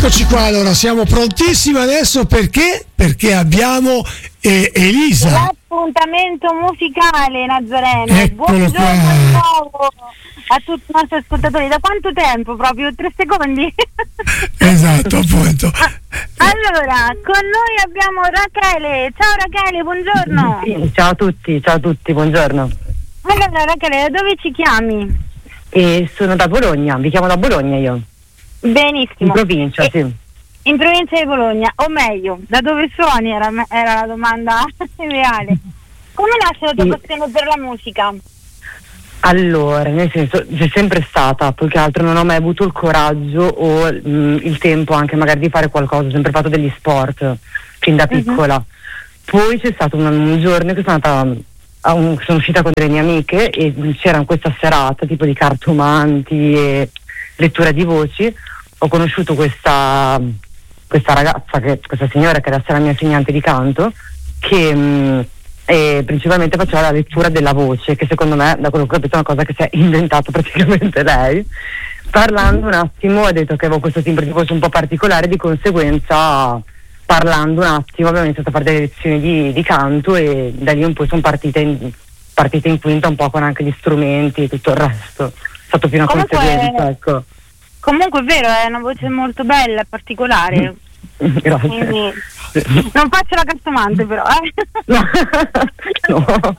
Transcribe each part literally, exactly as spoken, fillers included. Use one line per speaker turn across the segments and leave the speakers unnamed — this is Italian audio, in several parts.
Eccoci qua, allora siamo prontissimi adesso perché? Perché abbiamo eh, Elisa.
L'appuntamento musicale, Nazareno.
Eccolo
Buongiorno
qua.
di nuovo a tutti i nostri ascoltatori. Da quanto tempo? Proprio tre secondi?
Esatto, appunto.
Allora, con noi abbiamo Rachele. Ciao Rachele, buongiorno.
Sì, ciao a tutti, ciao a tutti, buongiorno.
Allora Rachele, da dove ci chiami?
E sono da Bologna, vi chiamo da Bologna io.
Benissimo.
In provincia,
E,
sì.
In provincia di Bologna, o meglio, da dove suoni era, era la domanda ideale. Come nasce la tua
Sì.
passione per la musica?
Allora, nel senso, c'è sempre stata, più che altro non ho mai avuto il coraggio o mh, il tempo anche magari di fare qualcosa, ho sempre fatto degli sport, fin da piccola. Uh-huh. Poi c'è stato un, un giorno che sono andata a un, sono uscita con delle mie amiche e c'era questa serata tipo di cartomanti e lettura di voci. Ho conosciuto questa, questa ragazza, che, questa signora che adesso è la mia insegnante di canto, che mh, e principalmente faceva la lettura della voce, che secondo me, da quello che ho capito, è una cosa che si è inventato praticamente lei. Parlando un attimo ha detto che avevo questo timbro di voce un po' particolare, di conseguenza parlando un attimo abbiamo iniziato a fare delle lezioni di, di canto e da lì un po' sono partite in, partite in quinta un po' con anche gli strumenti e tutto il resto. È stato più una
Comunque,
conseguenza, ecco.
Comunque è vero, è una voce molto bella, particolare.
Grazie.
Quindi, non faccio la cartomante però, eh?
No. No.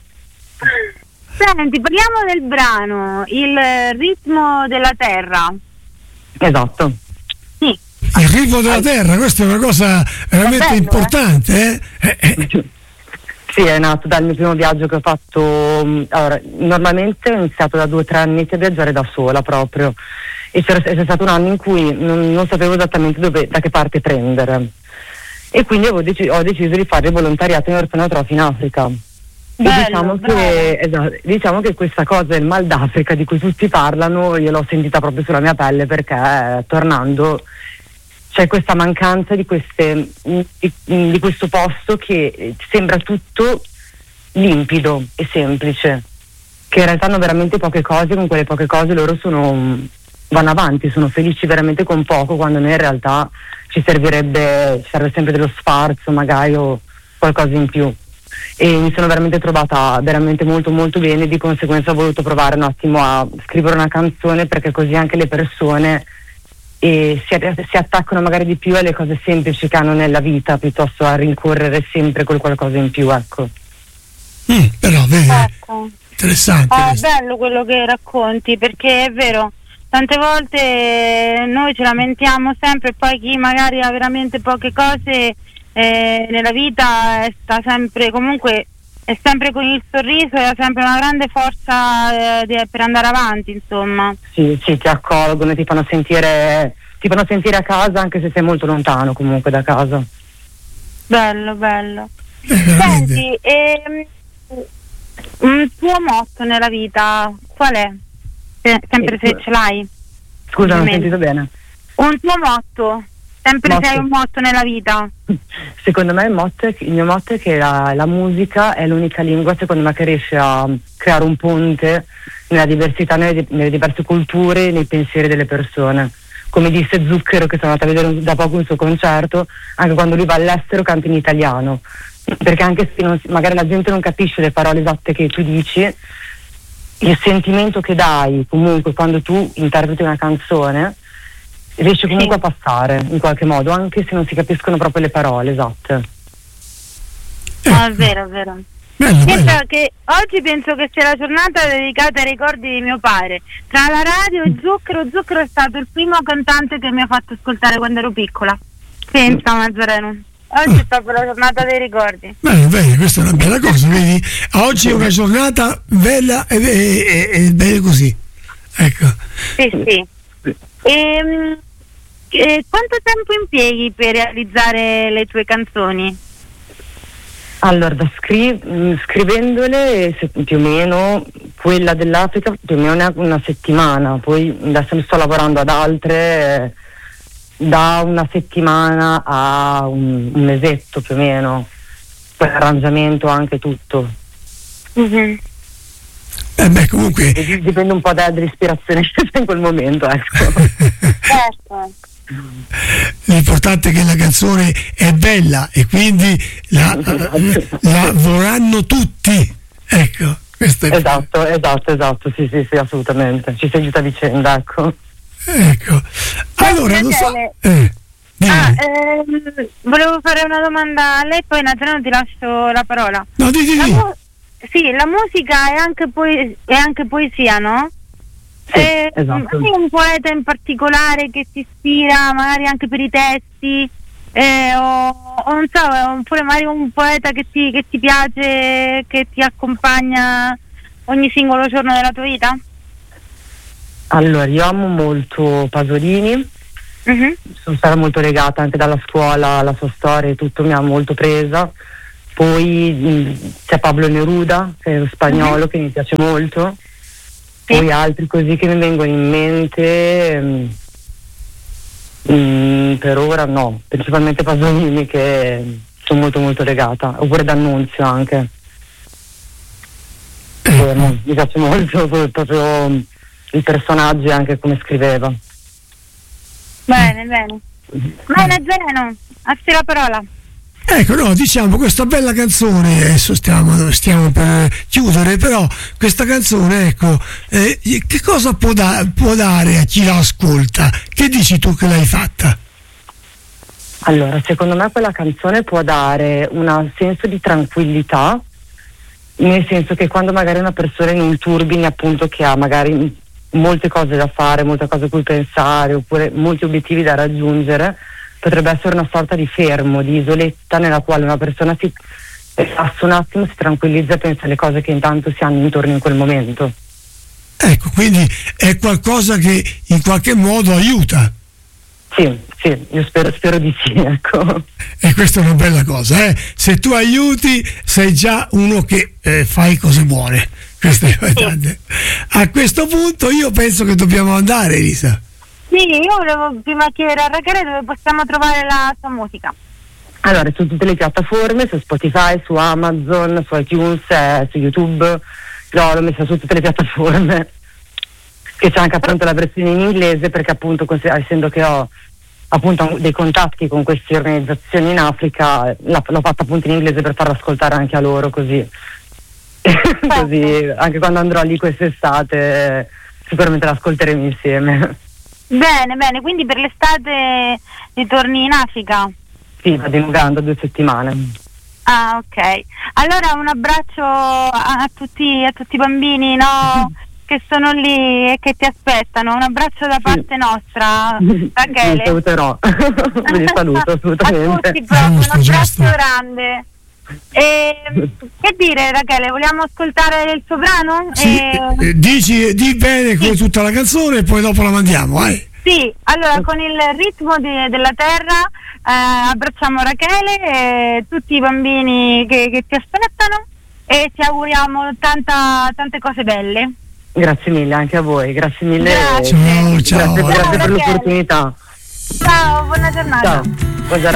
Senti, parliamo del brano, il ritmo della terra.
Esatto.
Sì.
Il ritmo della terra, questa è una cosa veramente
bello,
importante, eh? Eh, eh.
Sì, è nato dal mio primo viaggio che ho fatto. Allora, normalmente ho iniziato da due o tre anni a viaggiare da sola proprio, e c'era, c'è stato un anno in cui non, non sapevo esattamente dove, da che parte prendere, e quindi avevo dec- ho deciso di fare il volontariato in orfanotrofi in Africa.
Bello,
e diciamo che, esatto, diciamo che questa cosa del mal d'Africa di cui tutti parlano io l'ho sentita proprio sulla mia pelle, perché tornando c'è questa mancanza di, queste, di, di questo posto che sembra tutto limpido e semplice, che in realtà hanno veramente poche cose, con quelle poche cose loro sono, vanno avanti, sono felici veramente con poco, quando noi in realtà ci servirebbe, ci serve sempre dello sfarzo magari o qualcosa in più. E mi sono veramente trovata veramente molto molto bene, di conseguenza ho voluto provare un attimo a scrivere una canzone, perché così anche le persone e si, si attaccano magari di più alle cose semplici che hanno nella vita, piuttosto a rincorrere sempre con qualcosa in più, ecco.
Mm, però vedi,
Ecco.
interessante.
Ah, è bello quello che racconti, perché è vero, tante volte noi ci lamentiamo sempre e poi chi magari ha veramente poche cose eh, nella vita eh, sta sempre, comunque è sempre con il sorriso e ha sempre una grande forza eh, di, per andare avanti, insomma.
Sì, sì, ti accolgono e ti fanno sentire ti fanno sentire a casa, anche se sei molto lontano comunque da casa.
Bello, bello.
Eh, veramente.
Senti, ehm, un tuo motto nella vita qual è? Se- sempre se ce l'hai.
Scusa, non ho
Ovviamente.
sentito bene.
Un tuo motto, sempre
Motto.
se hai un motto nella vita.
Secondo me il, motto è, il mio motto è che la, la musica è l'unica lingua, secondo me, che riesce a creare un ponte nella diversità, nelle, nelle diverse culture, nei pensieri delle persone. Come disse Zucchero, che sono andata a vedere da poco un suo concerto, anche quando lui va all'estero canta in italiano, perché anche se non, magari la gente non capisce le parole esatte che tu dici, il sentimento che dai comunque quando tu interpreti una canzone riesce comunque
Sì.
a passare in qualche modo, anche se non si capiscono proprio le parole esatte.
Ah, è vero, è vero.
Bello, bello.
Pensa che oggi penso che sia la giornata dedicata ai ricordi di mio padre. Tra la radio e Zucchero, Zucchero è stato il primo cantante che mi ha fatto ascoltare quando ero piccola. Pensa, Mazzareno. Oggi è proprio la giornata dei ricordi.
Bene, bene, questa è una bella cosa, vedi? Oggi è una giornata bella e, e, e, e bene così. Ecco.
Sì, sì. Ehm, eh, quanto tempo impieghi per realizzare le tue canzoni?
Allora, da scri- mh, scrivendole se, più o meno, quella dell'Africa più o meno una, una settimana, poi adesso sto lavorando ad altre eh, da una settimana a un, un mesetto più o meno, poi l'arrangiamento anche tutto.
Mm-hmm.
Eh beh, comunque
E dipende un po' da, dall'ispirazione che c'è in quel momento, ecco.
Certo.
L'importante è che la canzone è bella e quindi la, la vorranno tutti. Ecco, questo è
esatto, esatto, esatto, sì, sì, sì, assolutamente. Ci si aiuta a vicenda, ecco.
Ecco. Allora, lo so. Eh,
ah, ehm, volevo fare una domanda a lei, poi Nazareno ti lascio la parola.
No, di, di,
la
di.
mu- sì, la musica è anche, poe- è anche poesia, no?
Sì,
eh,
esatto.
Hai un poeta in particolare che ti ispira, magari anche per i testi, eh, o, o non so, oppure magari un poeta che ti, che ti piace, che ti accompagna ogni singolo giorno della tua vita?
Allora, io amo molto Pasolini,
Mm-hmm.
sono stata molto legata anche dalla scuola, la sua storia e tutto mi ha molto presa. Poi mh, c'è Pablo Neruda, che è lo spagnolo, mm-hmm. che mi piace molto.
Sì.
Poi altri così che mi vengono in mente, mh, mh, per ora no, principalmente Pasolini, che sono molto molto legata, oppure D'Annunzio anche. Eh, no, mi piace molto proprio il personaggio e anche come scriveva.
Bene, bene. Bene, Zeno, a te la parola.
Ecco, no, diciamo questa bella canzone, adesso stiamo, stiamo per chiudere, però questa canzone, ecco, eh, che cosa può, da- può dare a chi la ascolta? Che dici tu che l'hai fatta?
Allora, secondo me quella canzone può dare un senso di tranquillità, nel senso che quando magari una persona è in un turbine, appunto, che ha magari molte cose da fare, molte cose a cui pensare, oppure molti obiettivi da raggiungere, potrebbe essere una sorta di fermo, di isoletta nella quale una persona si passa un attimo, si tranquillizza e pensa alle cose che intanto si hanno intorno in quel momento.
Ecco, quindi è qualcosa che in qualche modo aiuta.
Sì, sì, io spero, spero di sì, ecco.
E questa è una bella cosa, eh? Se tu aiuti sei già uno che eh, fai cose buone. Questo è importante. A questo punto io penso che dobbiamo andare, Elisa.
Sì, io volevo prima chiedere a Rachele dove possiamo trovare la sua musica.
Allora, su tutte le piattaforme, su Spotify, su Amazon, su iTunes, eh, su YouTube, no, l'ho messa su tutte le piattaforme. Che c'è anche appunto la versione in inglese, perché appunto cos- essendo che ho appunto dei contatti con queste organizzazioni in Africa, la- l'ho fatta appunto in inglese per farla ascoltare anche a loro, così. Così anche quando andrò lì quest'estate sicuramente l'ascolteremo insieme.
Bene, bene, quindi per l'estate ritorni in Africa?
Sì, vado in Uganda due settimane.
Ah, ok. Allora un abbraccio a, a tutti a tutti i bambini, no? Che sono lì e che ti aspettano. Un abbraccio da parte
sì.
nostra, Rachele.
Vi saluterò. Vi saluto assolutamente.
A tutti proprio, un
Giusto,
abbraccio
giusto.
grande. E, che dire, Rachele, vogliamo ascoltare il suo brano?
Sì,
E-
eh, dici, di bene come
Sì.
tutta la canzone e poi dopo la mandiamo, eh?
Sì, allora con il ritmo di- della terra eh, abbracciamo Rachele e tutti i bambini che, che ti aspettano e ti auguriamo tanta, tante cose belle.
Grazie mille anche a voi, grazie mille.
Grazie.
Ciao, ciao.
Grazie, grazie per
Rachele.
l'opportunità.
Ciao, buona giornata.
Ciao. Buona giornata.